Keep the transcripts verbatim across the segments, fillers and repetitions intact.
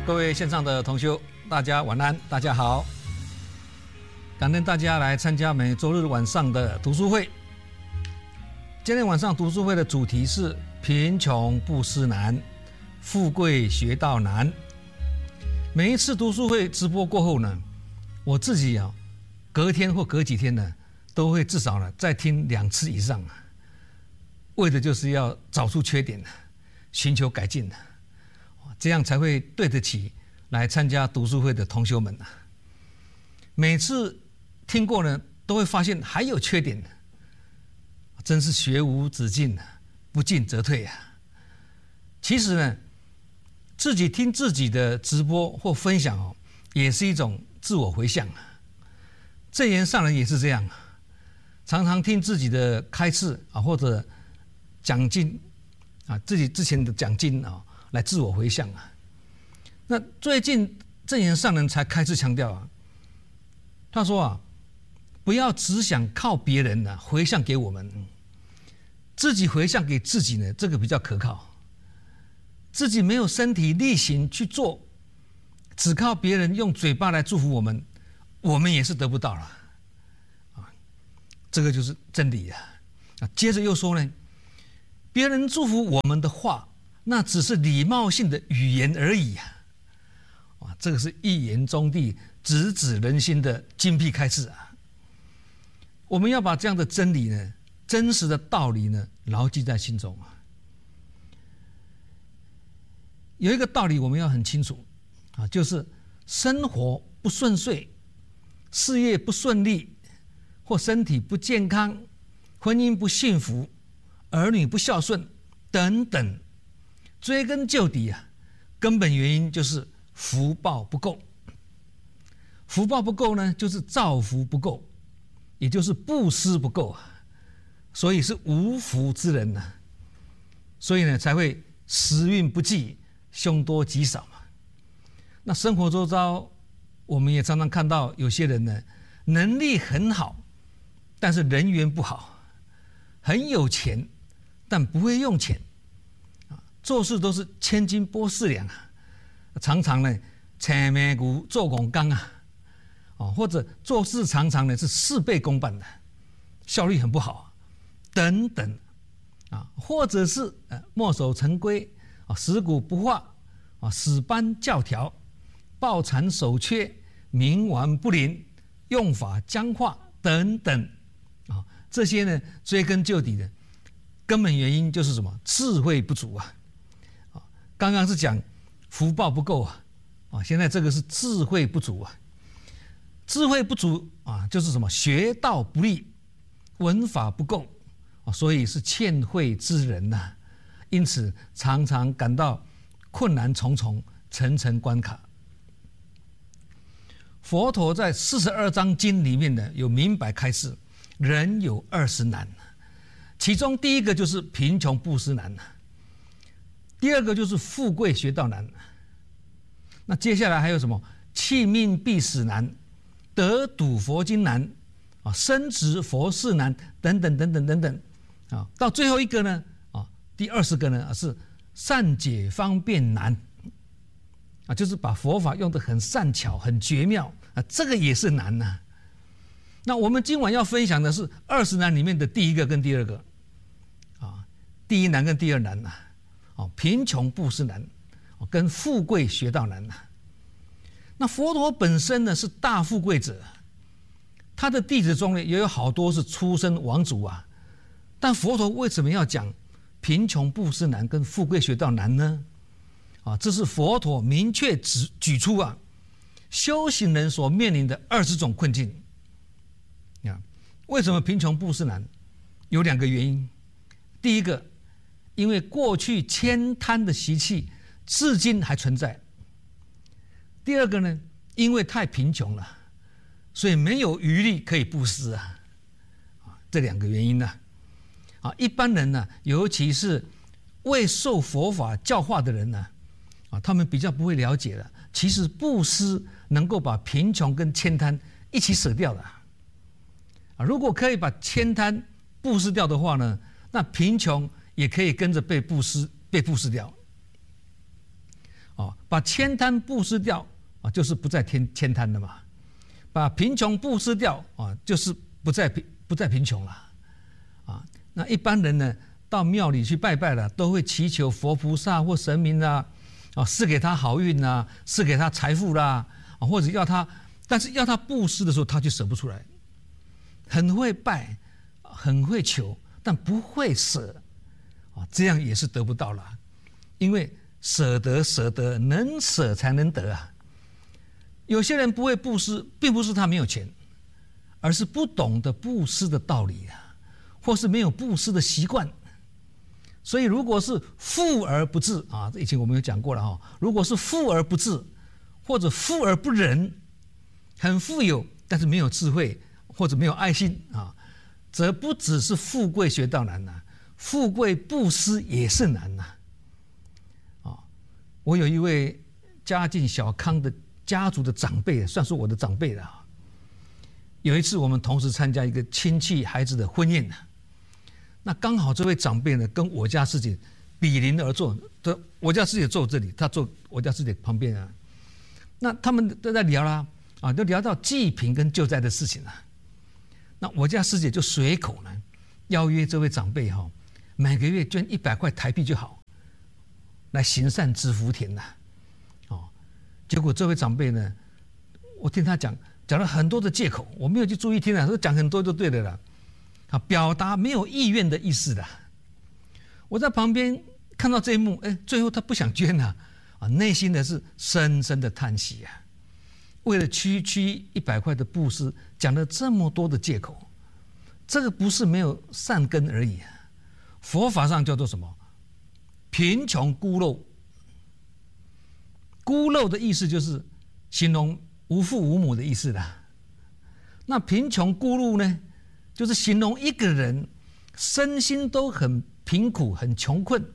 各位线上的同修，大家晚安，大家好。感恩大家来参加每周日晚上的读书会。今天晚上读书会的主题是贫穷布施难，富贵学道难。每一次读书会直播过后呢，我自己啊，隔天或隔几天呢，都会至少呢再听两次以上，为的就是要找出缺点，寻求改进，这样才会对得起来参加读书会的同修们。每次听过呢，都会发现还有缺点，真是学无止境，不进则退啊。其实呢，自己听自己的直播或分享哦，也是一种自我回向。证严上人也是这样，常常听自己的开示啊，或者讲经啊，自己之前的讲经啊，来自我回向啊。那最近证严上人才开始强调啊，他说啊，不要只想靠别人呢回向给我们，自己回向给自己呢，这个比较可靠。自己没有身体力行去做，只靠别人用嘴巴来祝福我们，我们也是得不到了啊。这个就是真理啊。啊，接着又说呢，别人祝福我们的话，那只是礼貌性的语言而已啊。啊，这个是一言中的直指人心的精辟开示啊。我们要把这样的真理呢，真实的道理呢，牢记在心中啊。有一个道理我们要很清楚啊，就是生活不顺遂、事业不顺利，或身体不健康、婚姻不幸福、儿女不孝顺等等，追根究底啊，根本原因就是福报不够。福报不够呢，就是造福不够，也就是布施不够，所以是无福之人呢。所以呢，才会时运不济，凶多吉少嘛。那生活周遭，我们也常常看到有些人呢，能力很好，但是人缘不好，很有钱，但不会用钱，做事都是千金拨四两啊，常常呢扯眉骨做拱刚啊，或者做事常常呢是事倍功半的，效率很不好等等啊，或者是呃墨守成规啊，食古不化啊，死搬教条，抱残守缺，冥顽不灵，用法僵化等等啊，这些呢追根究底的根本原因就是什么？智慧不足啊！啊，刚刚是讲福报不够啊，啊，现在这个是智慧不足啊。智慧不足啊，就是什么？学道不力，文法不够啊，所以是欠慧之人呐、啊。因此常常感到困难重重，层层关卡。佛陀在四十二章经里面呢，有明白开示，人有二十难，其中第一个就是贫穷布施难，第二个就是富贵学道难，那接下来还有什么？弃命必死难，得睹佛经难啊，深植佛事难等等等等等等啊，到最后一个呢？第二十个呢是善解方便难啊，就是把佛法用得很善巧、很绝妙啊，这个也是难呐、啊。那我们今晚要分享的是二十难里面的第一个跟第二个啊，第一难跟第二难呐、啊，哦，贫穷布施难，哦，跟富贵学道难呐、啊。那佛陀本身呢是大富贵者，他的弟子中呢也有好多是出身王族啊，但佛陀为什么要讲贫穷布施难跟富贵学道难呢？啊，这是佛陀明确指举出啊，修行人所面临的二十种困境。啊，为什么贫穷布施难？有两个原因。第一个，因为过去悭贪的习气至今还存在。第二个呢，因为太贫穷了，所以没有余力可以布施啊。啊，这两个原因呢、啊。啊，一般人呢，尤其是未受佛法教化的人呢，啊，他们比较不会了解的。其实布施能够把贫穷跟悭贪一起舍掉的。啊，如果可以把悭贪布施掉的话呢，那贫穷也可以跟着被布施被布施掉。 哦，把悭贪布施掉啊，就是不再添悭贪了嘛；把贫穷布施掉啊，就是不再贫不再贫穷了啊。那一般人呢，到庙里去拜拜了，都会祈求佛菩萨或神明啦，啊，赐给他好运啦，赐给他财富啦，啊，或者要他，但是要他布施的时候，他就舍不出来。很会拜，很会求，但不会舍，啊，这样也是得不到了。因为舍得舍得，能舍才能得啊。有些人不会布施，并不是他没有钱，而是不懂得布施的道理啊，或是没有布施的习惯。所以，如果是富而不智啊，以前我们有讲过了哈。如果是富而不智，或者富而不仁，很富有但是没有智慧或者没有爱心啊，则不只是富贵学道难呐、啊，富贵布施也是难呐、啊。啊，我有一位家境小康的家族的长辈，算是我的长辈了、啊。有一次，我们同时参加一个亲戚孩子的婚宴呢。那刚好这位长辈呢，跟我家师姐比邻而坐，我家师姐坐这里，他坐我家师姐旁边啊。那他们都在聊啦，啊，就聊到济贫跟救灾的事情啊。那我家师姐就随口呢，邀约这位长辈哈、哦，每个月捐一百块台币就好，来行善积福田呐、啊。哦，结果这位长辈呢，我听他讲讲了很多的借口，我没有去注意听啊，说讲很多就对了啦。啊，表达没有意愿的意思的。我在旁边看到这一幕，哎，最后他不想捐了，啊，内心的是深深的叹息啊。为了区区一百块的布施，讲了这么多的借口，这个不是没有善根而已啊。佛法上叫做什么？贫穷孤陋。孤陋的意思就是形容无父无母的意思啦。那贫穷孤陋呢？就是形容一个人身心都很贫苦、很穷困，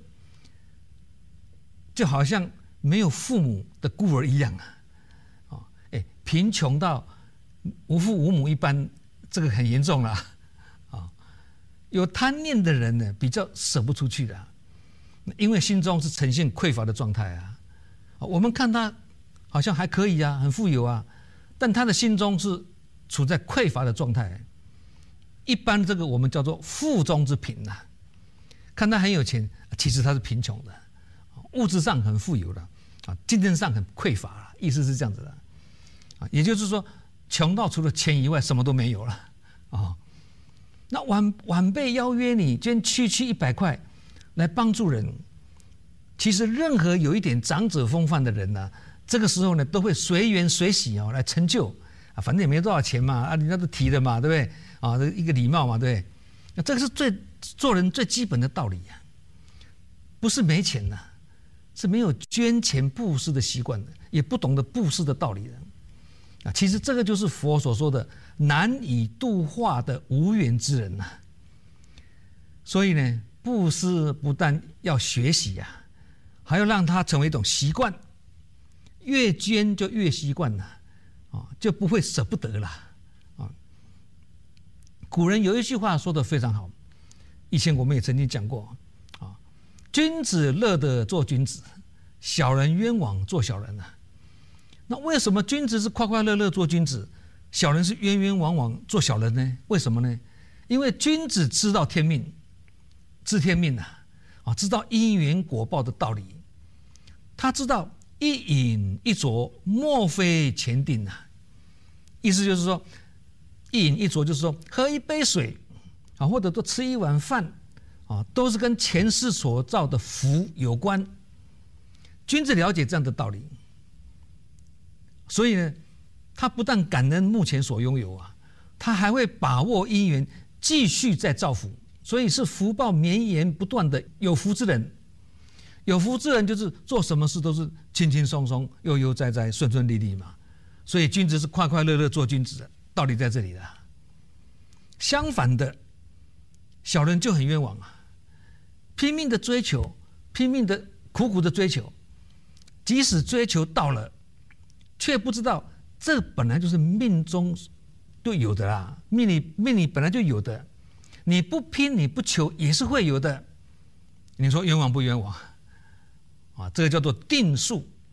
就好像没有父母的孤儿一样啊！哦，哎，贫穷到无父无母一般，这个很严重了啊！哦，有贪念的人呢，比较舍不出去的，因为心中是呈现匮乏的状态啊。我们看他好像还可以啊，很富有啊，但他的心中是处在匮乏的状态。一般这个我们叫做腹中之贫呐、啊，看他很有钱，其实他是贫穷的，物质上很富有的，啊，精神上很匮乏，意思是这样子的，啊，也就是说，穷到除了钱以外什么都没有了，啊，那晚晚辈邀约你捐区区一百块来帮助人，其实任何有一点长者风范的人呢、啊，这个时候呢都会随缘随喜哦来成就。反正也没多少钱嘛，啊，人家都提的嘛，对不对？啊，一个礼貌嘛，对不对？那这个是最做人最基本的道理呀、啊，不是没钱呐、啊，是没有捐钱布施的习惯的，也不懂得布施的道理的。啊，其实这个就是佛所说的难以度化的无缘之人呐、啊。所以呢，布施不但要学习呀、啊，还要让它成为一种习惯，越捐就越习惯了。啊，就不会舍不得了啊！古人有一句话说得非常好，以前我们也曾经讲过啊：君子乐得做君子，小人冤枉做小人啊。那为什么君子是快快乐乐做君子，小人是冤冤枉枉做小人呢？为什么呢？因为君子知道天命，知天命啊，啊，知道因缘果报的道理，他知道。一饮一啄，莫非前定啊！意思就是说，一饮一啄就是说，喝一杯水啊，或者说吃一碗饭啊，都是跟前世所造的福有关。君子了解这样的道理，所以呢，他不但感恩目前所拥有啊，他还会把握因缘，继续再造福，所以是福报绵延不断的有福之人。有福之人就是做什么事都是轻轻松松、悠悠哉哉、顺顺利利嘛，所以君子是快快乐乐做君子的，道理在这里的。相反的，小人就很冤枉啊，拼命的追求，拼命的苦苦的追求，即使追求到了，却不知道这本来就是命中就有的啦，命里命里本来就有的，你不拼你不求也是会有的，你说冤枉不冤枉？啊，这个叫做定数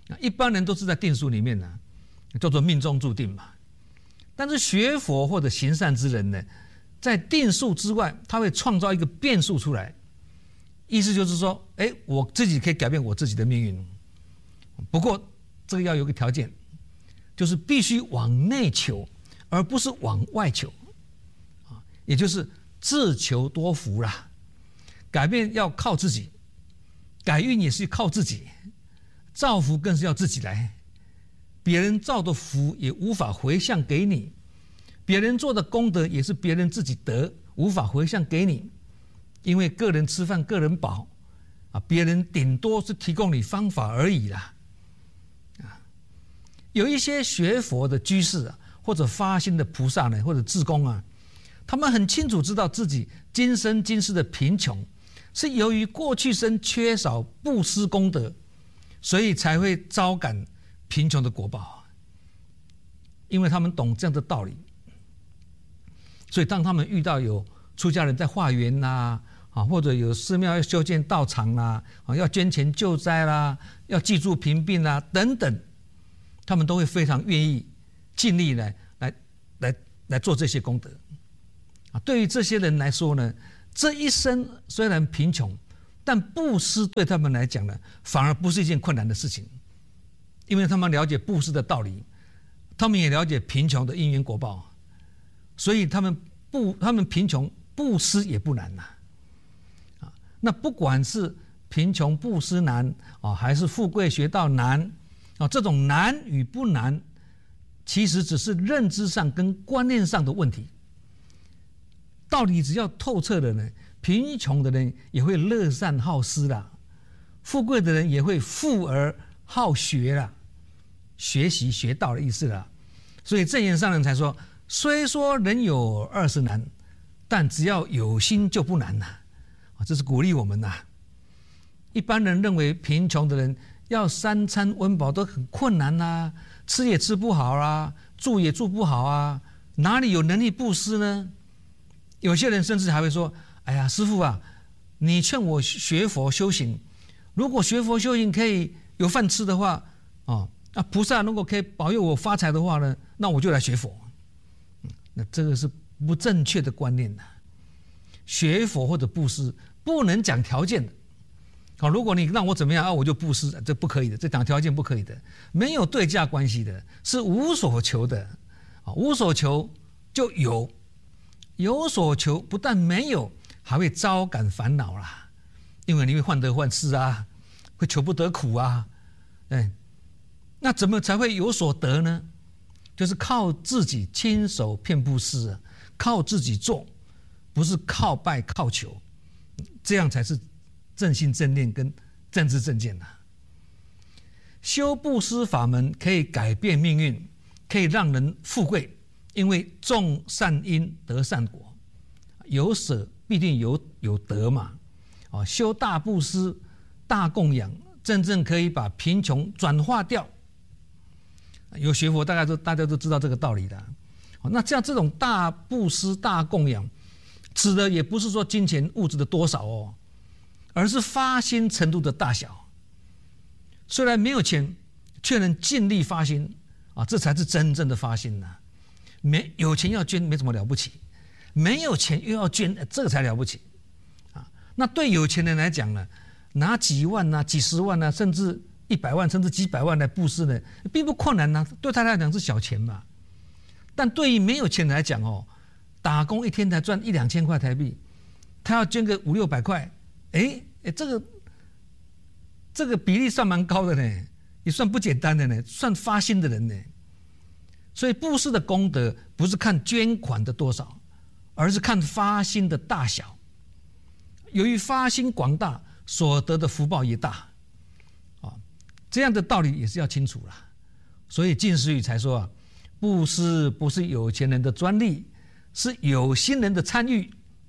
一般人都是在定数里面呢，叫做命中注定嘛。但是学佛或者行善之人呢，在定数之外，他会创造一个变数出来，意思就是说，哎，我自己可以改变我自己的命运。不过这个要有一个条件，就是必须往内求，而不是往外求，啊，也就是自求多福啦。改变要靠自己，改运也是靠自己，造福更是要自己来。别人造的福也无法回向给你，别人做的功德也是别人自己得，无法回向给你，因为个人吃饭个人饱，啊，别人顶多是提供你方法而已啦。啊，有一些学佛的居士啊，或者发心的菩萨呢，或者志工啊，他们很清楚知道自己今生今世的贫穷，是由于过去生缺少布施功德，所以才会遭感贫穷的果报。因为他们懂这样的道理，所以当他们遇到有出家人在化缘啦，啊，或者有寺庙要修建道场啦，啊，要捐钱救灾啦，要济助贫病啦等等，他们都会非常愿意尽力来来来来做这些功德。啊，对于这些人来说呢，这一生虽然贫穷，但布施对他们来讲呢，反而不是一件困难的事情，因为他们了解布施的道理，他们也了解贫穷的因缘果报，所以他们不，他们贫穷布施也不难呐。啊，那不管是贫穷布施难啊，还是富贵学道难啊，这种难与不难，其实只是认知上跟观念上的问题。道理只要透彻的人，贫穷的人也会乐善好施啦，富贵的人也会富而好学啦，学习学道的意思啦。所以正言上人才说，虽说人有二十难，但只要有心就不难呐。啊，这是鼓励我们呐。一般人认为贫穷的人要三餐温饱都很困难啦，吃也吃不好啦，住也住不好啊，哪里有能力布施呢？有些人甚至还会说，哎呀，师父啊，你劝我学佛修行，如果学佛修行可以有饭吃的话，哦，那菩萨如果可以保佑我发财的话呢，那我就来学佛。嗯，那这个是不正确的观念呐。学佛或者布施不能讲条件的。好，如果你让我怎么样啊，我就布施，这不可以的，这讲条件不可以的，没有对价关系的，是无所求的。啊，无所求就有。有所求不但没有，还会招感烦恼啦，因为你会患得患失啊，会求不得苦啊，哎，那怎么才会有所得呢？就是靠自己亲手遍布施啊，靠自己做，不是靠拜靠求，这样才是正信正念跟正知正见呐。修布施法门可以改变命运，可以让人富贵。因为种善因得善果，有舍必定有有得嘛。啊，修大布施、大供养，真正可以把贫穷转化掉。有学佛，大概都大家都知道这个道理的。那像这种大布施、大供养，指的也不是说金钱物质的多少哦，而是发心程度的大小。虽然没有钱，却能尽力发心啊，这才是真正的发心呐。没有钱要捐没什么了不起，没有钱又要捐，这个才了不起啊！那对有钱人来讲呢，拿几万啊、几十万啊，甚至一百万，甚至几百万来布施呢，并不困难呐、啊。对他来讲是小钱嘛。但对于没有钱来讲哦，打工一天才赚一两千块台币，他要捐个五六百块，哎哎，这个这个比例算蛮高的呢，也算不简单的呢，算发心的人呢。所以布施的功德不是看捐款的多少，而是看发心的大小。由于发心广大，所得的福报也大，啊，这样的道理也是要清楚了。所以净思语才说啊，布施不是有钱人的专利，是有心人的参与，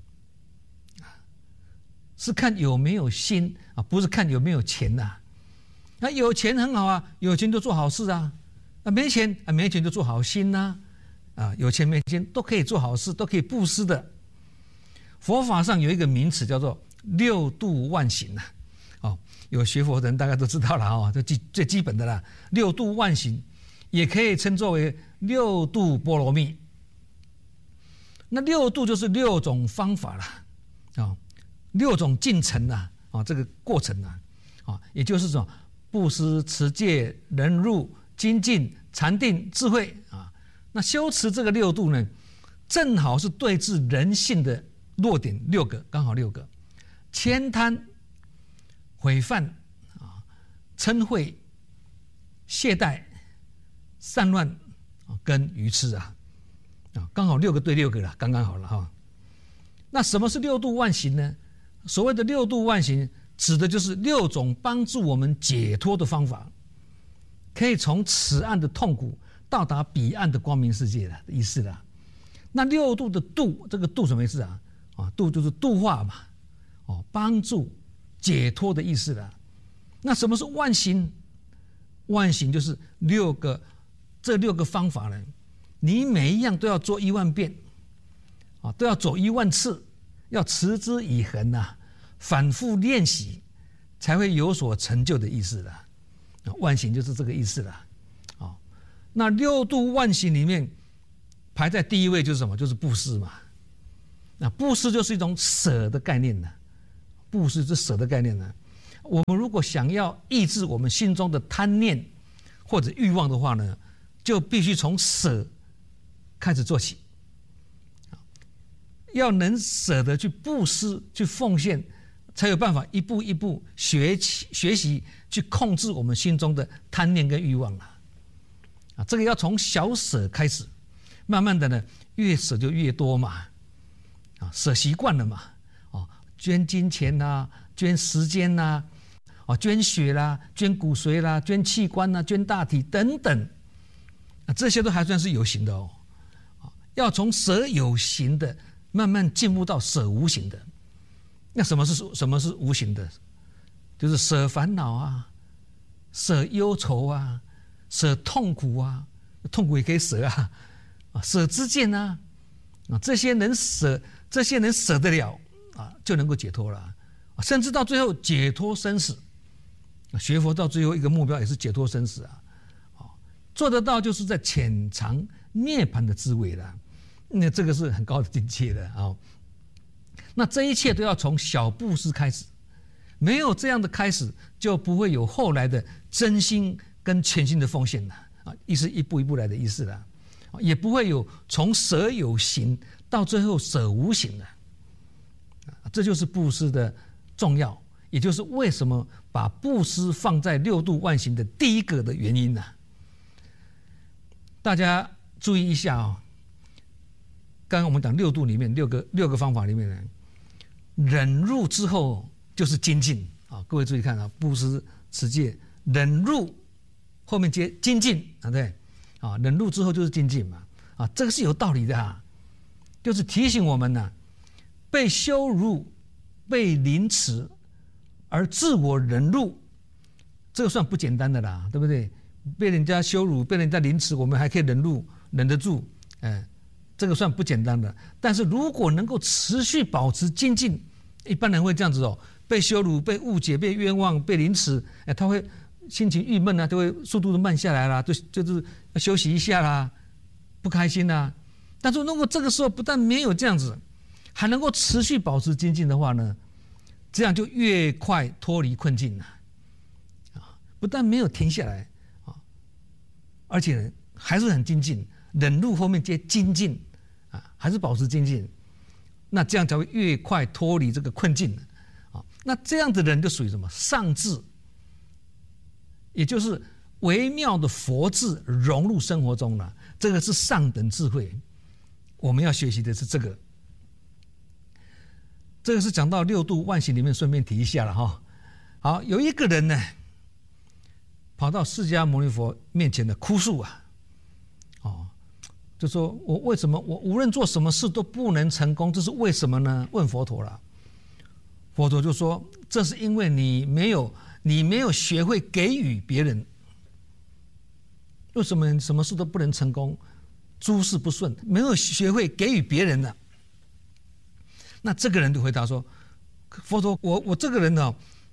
是看有没有心啊，不是看有没有钱呐。那有钱很好啊，有钱就做好事啊。啊，没钱啊，没钱就做好心呐、啊，啊，有钱没钱都可以做好事，都可以布施的。佛法上有一个名词叫做六度万行呐、啊， 哦，有学佛的人大概都知道了哦，这基最基本的啦。六度万行也可以称作为六度波罗蜜。那六度就是六种方法啦，啊、哦，六种进程呐，啊、哦，这个过程呐，啊、哦，也就是说布施、持戒、忍辱、精进、禅定、智慧啊。那修持这个六度呢，正好是对治人性的弱点六个，刚好六个：悭贪、毁犯啊、嗔恚、懈怠、散乱啊，跟愚痴啊。啊，刚好六个对六个了，刚刚好了哈。那什么是六度万行呢？所谓的六度万行，指的就是六种帮助我们解脱的方法，可以从此岸的痛苦到达彼岸的光明世界的意思啦。那六度的度，这个度什么意思啊？啊，度就是度化嘛，哦，帮助解脱的意思啦。那什么是万行？万行就是六个，这六个方法呢，你每一样都要做一万遍，啊，都要走一万次，要持之以恒呐、啊，反复练习，才会有所成就的意思啦。啊，万行就是这个意思啦。啊，那六度万行里面排在第一位就是什么？就是布施嘛。那布施就是一种舍的概念呢。布施是舍的概念呢。我们如果想要抑制我们心中的贪念或者欲望的话呢，就必须从舍开始做起，要能舍得去布施、去奉献，才有办法一步一步学习、学习去控制我们心中的贪念跟欲望啊！啊，这个要从小舍开始，慢慢的呢，越舍就越多嘛，啊，舍习惯了嘛，哦，捐金钱啦，捐时间啦，哦，捐血啦，捐骨髓啦，捐器官啦，捐大体等等，啊，这些都还算是有形的哦。要从舍有形的慢慢进步到舍无形的。那什么是什么是无形的？就是舍烦恼啊，舍忧愁啊，舍痛苦啊，痛苦也可以舍啊，啊，舍知见啊，啊，这些能舍，这些能舍得了啊，就能够解脱了，啊，甚至到最后解脱生死。学佛到最后一个目标也是解脱生死啊，啊，做得到就是在潜藏涅槃的滋味了。那这个是很高的境界的啊、哦！那这一切都要从小布施开始，没有这样的开始，就不会有后来的真心跟全心的奉献了啊！意思一步一步来的意思了，也不会有从舍有形到最后舍无形了。这就是布施的重要，也就是为什么把布施放在六度万行的第一个的原因呢？大家注意一下哦。刚刚我们讲六度里面六个六个方法里面呢，忍辱之后就是精进啊！各位注意看啊，布施、持戒、忍辱，后面接精进啊，对啊，忍辱之后就是精进嘛啊，这个是有道理的啊，就是提醒我们呢、啊，被羞辱、被凌迟而自我忍辱，这个算不简单的啦，对不对？被人家羞辱、被人家凌迟，我们还可以忍辱，忍得住，哎。这个算不简单的，但是如果能够持续保持精进，一般人会这样子哦，被羞辱、被误解、被冤枉、被凌迟，哎，他会心情郁闷啊，就会速度都慢下来啦，就就是要休息一下啦，不开心啦。但是如果这个时候不但没有这样子，还能够持续保持精进的话呢，这样就越快脱离困境了，啊，不但没有停下来啊，而且还是很精进。忍辱后面接精进啊，还是保持精进，那这样才会越快脱离这个困境啊。那这样的人就属于什么上智，也就是微妙的佛智融入生活中了。这个是上等智慧，我们要学习的是这个。这个是讲到六度万行里面，顺便提一下了哈。好，有一个人呢，跑到释迦牟尼佛面前的哭诉啊，哦。就说我为什么我无论做什么事都不能成功，这是为什么呢？问佛陀了。佛陀就说，这是因为你没有你没有学会给予别人。为什么什么事都不能成功，诸事不顺，没有学会给予别人的？那这个人就回答说，佛陀，我我这个人呢、哦，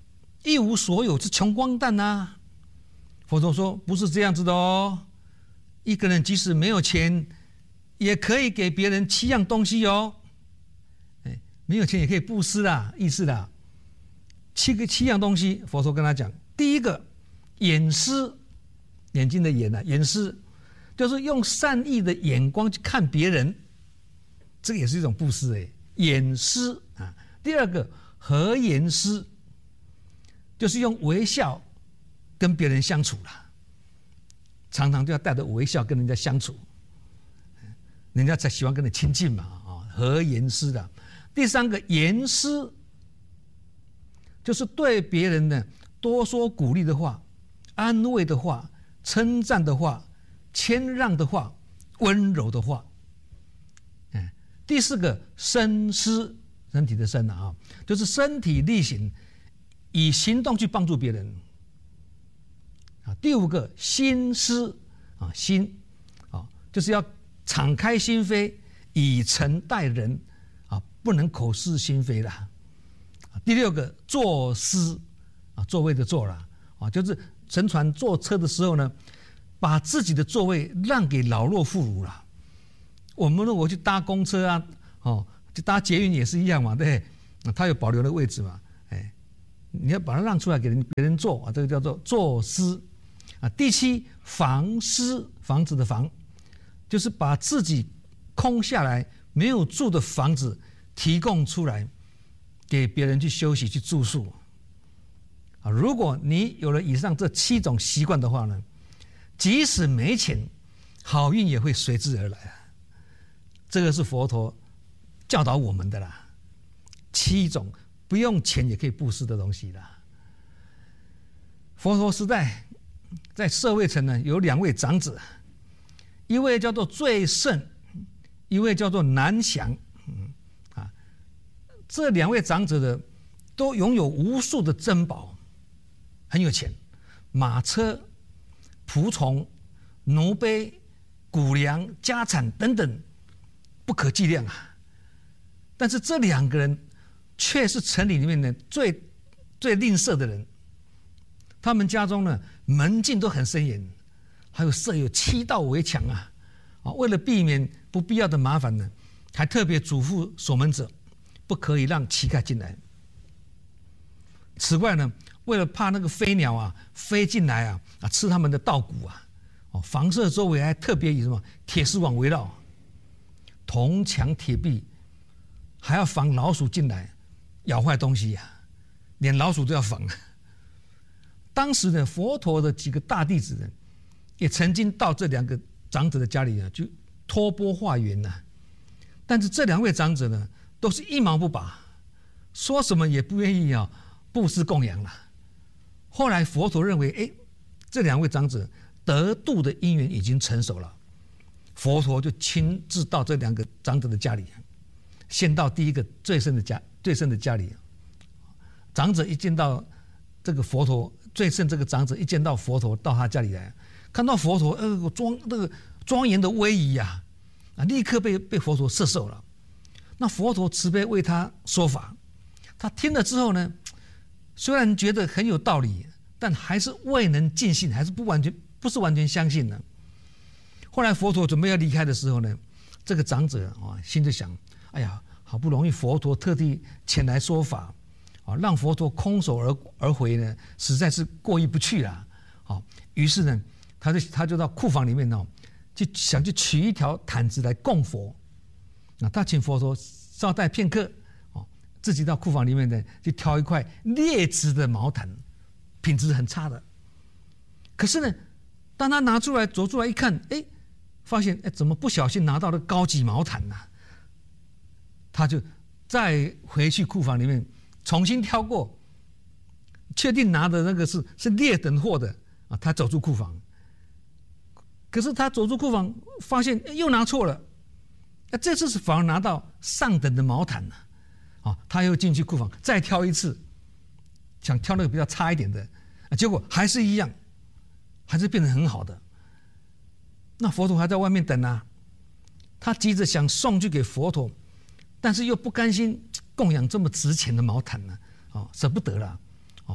一无所有是穷光蛋啊。佛陀说不是这样子的哦，一个人即使没有钱，也可以给别人七样东西哦。哎，没有钱也可以布施啦，意思啦。七个七样东西，佛陀跟他讲，第一个眼施，眼睛的眼啊，眼施就是用善意的眼光去看别人，这个也是一种布施哎，眼施啊。第二个和颜施，就是用微笑跟别人相处啦，常常就要带着微笑跟人家相处，人家才喜欢跟你亲近嘛啊，和颜施的。第三个言施，就是对别人呢多说鼓励的话、安慰的话、称赞的话、谦让的话、温柔的话。第四个身施，身体的身啊，就是身体力行，以行动去帮助别人。啊，第五个心施啊，心啊，就是要敞开心扉，以诚待人啊，不能口是心非啦。第六个坐施啊，座位的座啦啊，就是乘船坐车的时候呢，把自己的座位让给老弱妇孺啦。我们如果去搭公车啊，哦，就搭捷运也是一样嘛，对不对？他有保留的位置嘛，哎，你要把它让出来给人别人坐啊，这个叫做坐施啊。第七，房施，房子的房，就是把自己空下来没有住的房子提供出来，给别人去休息去住宿啊。如果你有了以上这七种习惯的话呢，即使没钱，好运也会随之而来啊。这个是佛陀教导我们的啦，七种不用钱也可以布施的东西啦。佛陀时代在舍卫城呢，有两位长者，一位叫做最胜，一位叫做南降。啊，这两位长者的都拥有无数的珍宝，很有钱，马车、仆从、奴婢、谷粮、家产等等，不可计量啊。但是这两个人却是城里里面的最最吝啬的人。他们家中呢，门禁都很森严，还有设有七道围墙啊。啊，为了避免不必要的麻烦呢，还特别嘱咐守门者，不可以让乞丐进来。此外呢，为了怕那个飞鸟啊飞进来啊啊吃他们的稻谷啊，哦，房舍周围还特别以什么铁丝网围绕，铜墙铁壁，还要防老鼠进来咬坏东西啊，连老鼠都要防。当时呢，佛陀的几个大弟子呢，也曾经到这两个长者的家里啊，就托钵化缘呐。但是这两位长者呢，都是一毛不拔，说什么也不愿意啊布施供养了。后来佛陀认为，哎，这两位长者得度的因缘已经成熟了，佛陀就亲自到这两个长者的家里，先到第一个最胜的家，最胜的家里。长者一见到这个佛陀，最胜这个长者一见到佛陀到他家里来，看到佛陀呃庄那个庄严的威仪呀、啊，啊，立刻被被佛陀摄受了。那佛陀慈悲为他说法，他听了之后呢，虽然觉得很有道理，但还是未能尽信，还是不完全不是完全相信呢。后来佛陀准备要离开的时候呢，这个长者啊心里想，哎呀，好不容易佛陀特地前来说法，啊，让佛陀空手而而回呢，实在是过意不去啦。好，于是呢，他就他就到库房里面哦，就想去取一条毯子来供佛。那他请佛陀稍待片刻，哦，自己到库房里面呢，就挑一块劣质的毛毯，品质很差的。可是呢，当他拿出来走出来一看，哎，发现哎怎么不小心拿到了高级毛毯呢、啊？他就再回去库房里面重新挑过，确定拿的那个是是劣等货的啊，他走出库房。可是他走出库房，发现又拿错了，那这次是反而拿到上等的毛毯了，啊，他又进去库房再挑一次，想挑那个比较差一点的，啊，结果还是一样，还是变得很好的。那佛陀还在外面等啊，他急着想送去给佛陀，但是又不甘心供养这么值钱的毛毯呢，哦，舍不得了，哦，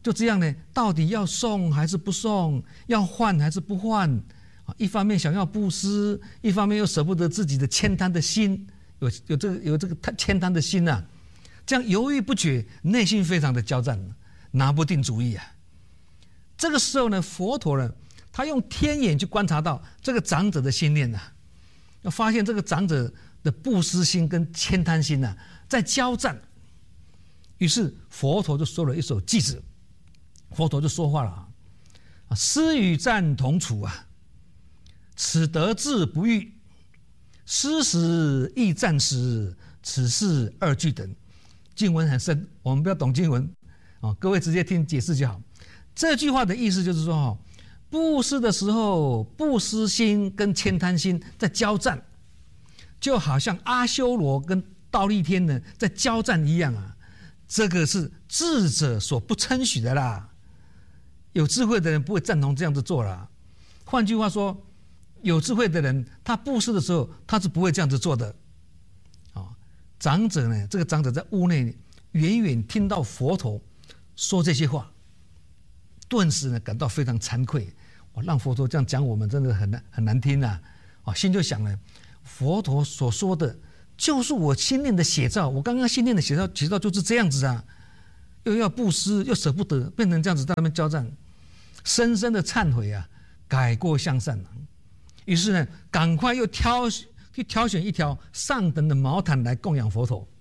就这样呢，到底要送还是不送？要换还是不换？啊，一方面想要布施，一方面又舍不得自己的悭贪的心，有有这个有这个悭贪的心呐、啊，这样犹豫不决，内心非常的交战，拿不定主意啊。这个时候呢，佛陀呢，他用天眼去观察到这个长者的心念呐、啊，要发现这个长者的布施心跟悭贪心呐、啊、在交战。于是佛陀就说了一首偈子，佛陀就说话了啊，施与战同处啊。此得志不遇，施时亦战时，此事二俱等。经文很深，我们不要懂经文啊，各位直接听解释就好。这句话的意思就是说，布施的时候，布施心跟悭贪心在交战，就好像阿修罗跟忉利天呢在交战一样啊。这个是智者所不称许的啦，有智慧的人不会赞同这样子做啦。换句话说，有智慧的人，他布施的时候，他是不会这样子做的。哦，长者呢，这个长者在屋内远远听到佛陀说这些话，顿时呢感到非常惭愧。我让佛陀这样讲我们，真的很难很难听啊！啊，心就想了，佛陀所说的就是我心念的写照，我刚刚心念的写照，写照就是这样子啊，又要布施，又舍不得，变成这样子在那边交战，深深的忏悔啊，改过向善啊。于是呢，赶快又挑去挑选一条上等的毛毯来供养佛陀。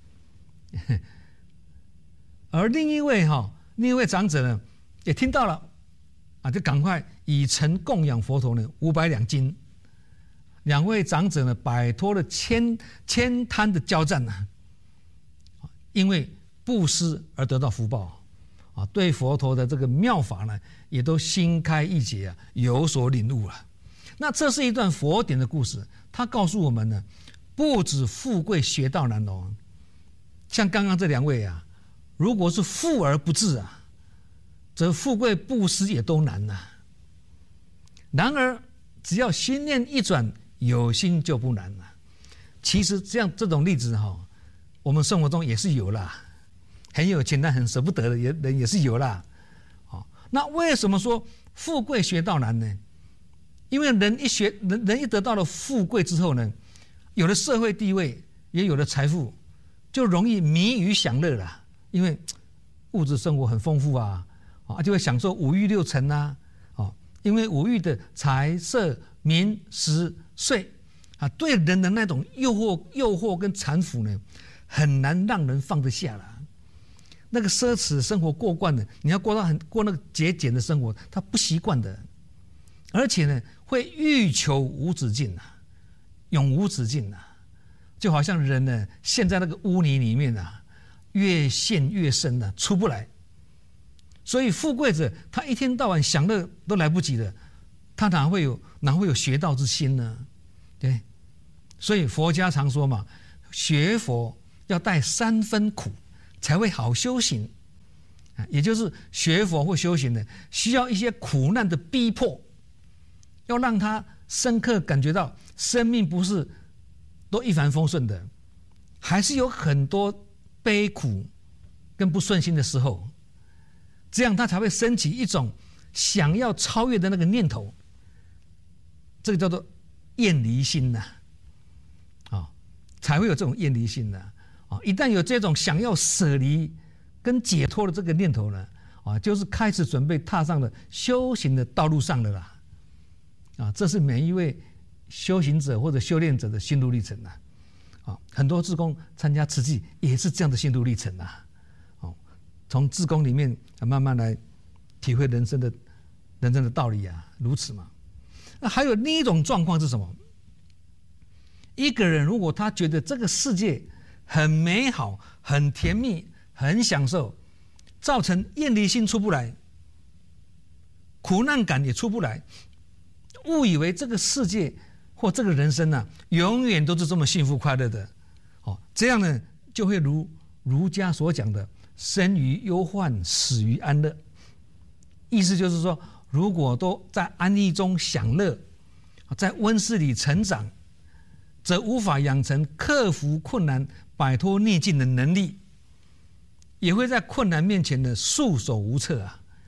而另一位哈、哦，另一位长者呢，也听到了，啊，就赶快以诚供养佛陀呢五百两金。两位长者呢，摆脱了悭悭贪的交战呢，因为布施而得到福报，啊，对佛陀的这个妙法呢，也都心开意解啊，有所领悟了。那这是一段佛典的故事，它告诉我们呢，不止富贵学道难哦，像刚刚这两位啊，如果是富而不治啊，则富贵布施也都难呐、啊。然而，只要心念一转，有心就不难了。其实这样这种例子哈，我们生活中也是有啦，很有钱但很舍不得的人也是有啦。好，那为什么说富贵学道难呢？因为人一学人人一得到了富贵之后呢，有了社会地位，也有了财富，就容易迷于享乐了。因为物质生活很丰富啊，啊就会享受五欲六尘啊，啊，因为五欲的财色名食睡啊，对人的那种诱惑、诱惑跟缠缚呢，很难让人放得下了。那个奢侈生活过惯的，你要过到很过那个节俭的生活，他不习惯的，而且呢，会欲求无止境啊，永无止境啊，就好像人呢陷在那个污泥里面啊，越陷越深啊，出不来。所以富贵者他一天到晚享乐都来不及了，他哪会有哪会有学道之心呢？对，所以佛家常说嘛，学佛要带三分苦，才会好修行。也就是学佛或修行的，需要一些苦难的逼迫，要让他深刻感觉到生命不是都一帆风顺的，还是有很多悲苦跟不顺心的时候。这样他才会升起一种想要超越的那个念头，这个叫做厌离心呐、啊，啊、哦，才会有这种厌离心呐、啊，啊、哦，一旦有这种想要舍离跟解脱的这个念头呢，啊，就是开始准备踏上了修行的道路上了啦，啊，这是每一位修行者或者修炼者的心路历程呐、啊，啊，很多志工参加慈济也是这样的心路历程呐、啊。从志工里面慢慢来体会人生的人生的道理啊，如此嘛。那还有另一种状况是什么？一个人如果他觉得这个世界很美好、很甜蜜、很享受，造成厌离心出不来，苦难感也出不来，误以为这个世界或这个人生啊，永远都是这么幸福快乐的，哦，这样呢，就会如儒家所讲的。生于忧患，死于安乐。意思就是说，如果都在安逸中享乐，在温室里成长，则无法养成克服困难、摆脱逆境的能力，也会在困难面前的束手无策啊。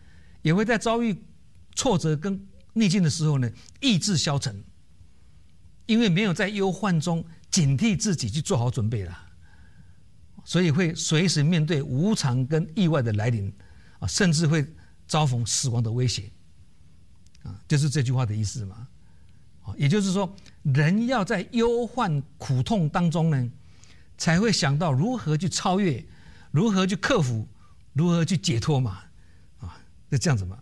也会在遭遇挫折跟逆境的时候呢，意志消沉，因为没有在忧患中警惕自己去做好准备了，所以会随时面对无常跟意外的来临啊，甚至会遭逢死亡的威胁啊，就是这句话的意思嘛。也就是说，人要在忧患苦痛当中呢，才会想到如何去超越，如何去克服，如何去解脱嘛，啊，就这样子嘛。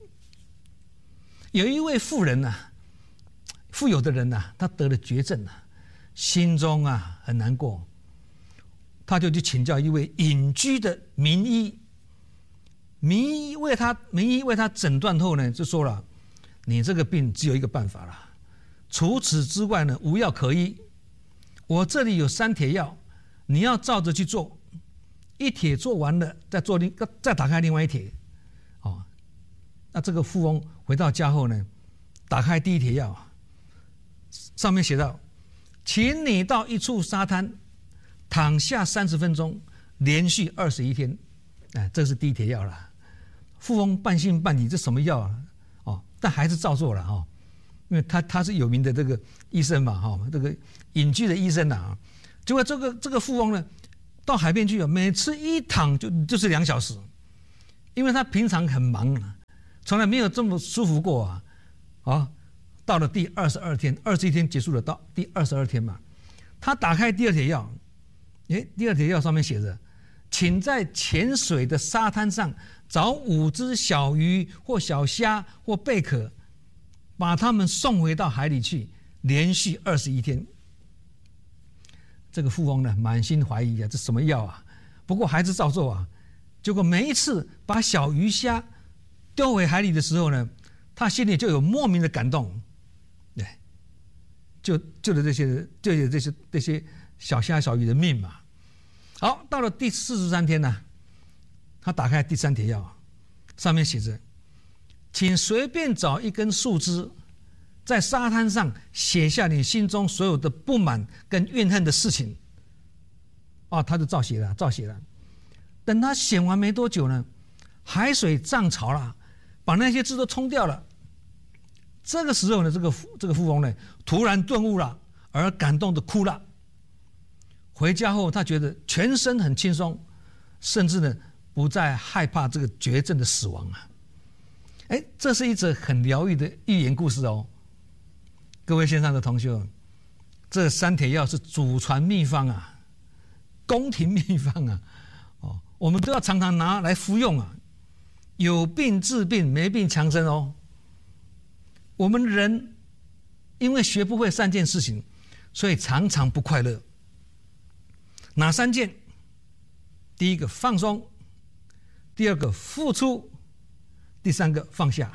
有一位妇人呐、啊，富有的人呐、啊，他得了绝症啊，心中啊很难过，他就去请教一位隐居的名医。名医为他名医为他诊断后呢，就说了：“你这个病只有一个办法了。”除此之外呢，无药可医。我这里有三帖药，你要照着去做。一帖做完了，再做另再打开另外一帖。哦，那这个富翁回到家后呢，打开第一帖药，上面写道：“请你到一处沙滩躺下三十分钟，连续二十一天。”哎，这是第一帖药了。富翁半信半疑，这什么药啊？哦，但还是照做了哦。因为他他是有名的这个医生嘛，哈，这个隐居的医生啊，结果这个这个富翁呢，到海边去啊，每次一躺就就是两小时，因为他平常很忙啊，从来没有这么舒服过啊，啊，到了第二十二天，二十一天结束了，到第二十二天嘛，他打开第二帖药，诶，第二帖药上面写着，请在潜水的沙滩上找五只小鱼或小虾或贝壳。把他们送回到海里去，连续二十一天。这个富翁呢，满心怀疑啊，这什么药啊？不过还是照做啊。结果每一次把小鱼虾丢回海里的时候呢，他心里就有莫名的感动，对，就救了这些救了这些这些小虾小鱼的命嘛。好，到了第四十三天呢，他打开第三帖药，上面写着。请随便找一根树枝，在沙滩上写下你心中所有的不满跟怨恨的事情。哦，他就照写了，照写了。等他写完没多久呢，海水涨潮了，把那些字都冲掉了。这个时候呢，这个这个富翁呢，突然顿悟了，而感动的哭了。回家后，他觉得全身很轻松，甚至呢，不再害怕这个绝症的死亡啊。哎，这是一则很疗愈的寓言故事哦，各位线上的同学，这三帖药是祖传秘方啊，宫廷秘方啊，哦，我们都要常常拿来服用啊，有病治病，没病强身哦。我们人因为学不会三件事情，所以常常不快乐。哪三件？第一个放松，第二个付出。第三个放下，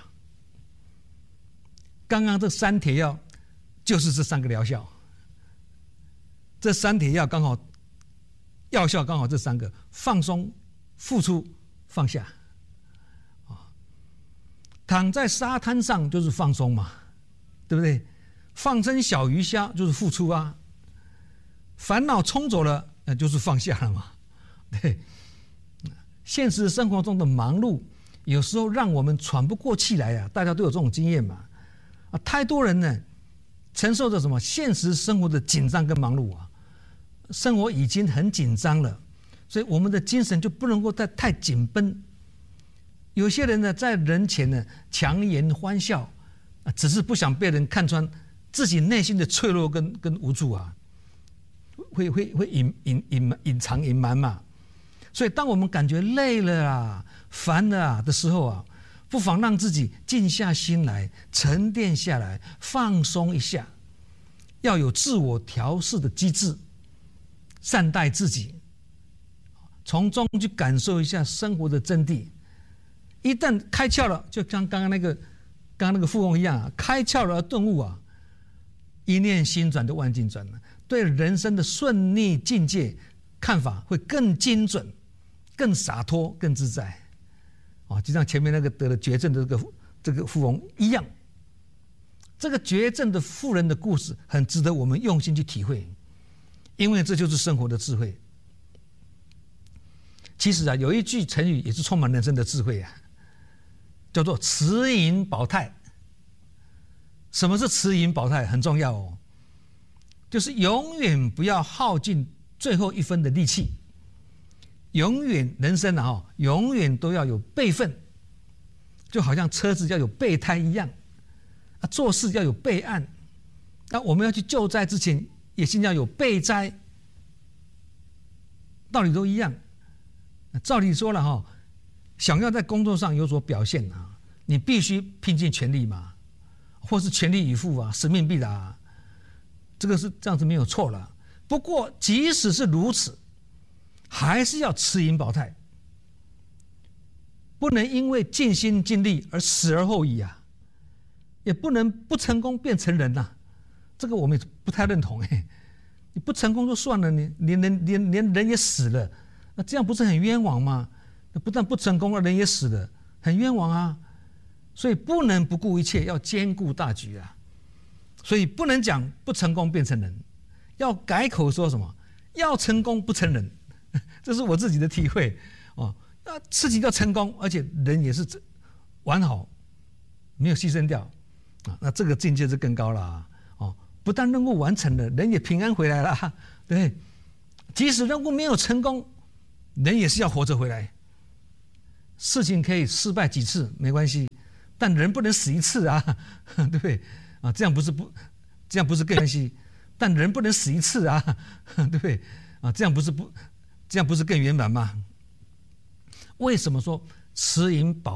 刚刚这三帖药就是这三个疗效，这三帖药刚好药效刚好这三个：放松、付出、放下。啊，躺在沙滩上就是放松嘛，对不对？放生小鱼虾就是付出啊，烦恼冲走了，那就是放下了嘛。对，现实生活中的忙碌。有时候让我们喘不过气来啊，大家都有这种经验嘛，啊，太多人呢承受着什么现实生活的紧张跟忙碌啊，生活已经很紧张了，所以我们的精神就不能够再太紧绷。有些人呢在人前呢强颜欢笑，啊，只是不想被人看穿自己内心的脆弱跟跟无助啊，会会会隐隐隐隐藏隐瞒嘛。所以当我们感觉累了啊、烦了啊的时候啊，不妨让自己静下心来，沉淀下来，放松一下，要有自我调试的机制，善待自己，从中去感受一下生活的真谛。一旦开窍了，就像刚刚那个刚刚那个富翁一样啊，开窍了而顿悟啊，一念心转就万境转了，对人生的顺逆境界看法会更精准。更洒脱、更自在，啊，就像前面那个得了绝症的这个这个富翁一样。这个绝症的妇人的故事很值得我们用心去体会，因为这就是生活的智慧。其实啊，有一句成语也是充满人生的智慧啊， 叫做持盈保泰。什么是持盈保泰？很重要哦，就是永远不要耗尽最后一分的力气，永远人生啊、哦，永远都要有备份，就好像车子要有备胎一样，啊，做事要有备案，那我们要去救灾之前，也先要有备灾，道理都一样。照理说了哈、哦，想要在工作上有所表现啊，你必须拼尽全力嘛。或是全力以赴啊，使命必达、啊，这个是这样子没有错了。不过，即使是如此，还是要持盈保泰，不能因为尽心尽力而死而后已啊，也不能不成功便成仁呐、啊。这个我们也不太认同哎。你不成功就算了，你连人连连人也死了，那这样不是很冤枉吗？那不但不成功了，人也死了，很冤枉啊。所以不能不顾一切，要兼顾大局啊！所以不能讲不成功变成人，要改口说什么？要成功不成人，这是我自己的体会哦。那事情要成功，而且人也是完好，没有牺牲掉啊，那这个境界是更高了啊！哦，不但任务完成了，人也平安回来了，对。即使任务没有成功，人也是要活着回来。事情可以失败几次没关系。但人不能死一次啊，对不对啊？这样不是不，这样不是更关系？但人不能死一次啊，对不对啊？这样不是不，这样不是更圆满吗？为什么说持盈保